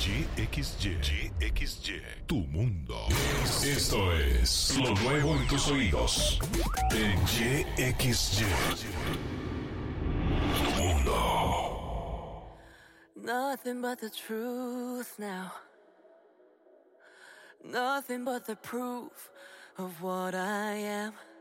YXY, tu mundo. Esto es lo nuevo en tus oídos. En YXY, tu mundo. Nothing but the truth now. Nothing but the proof of what I am.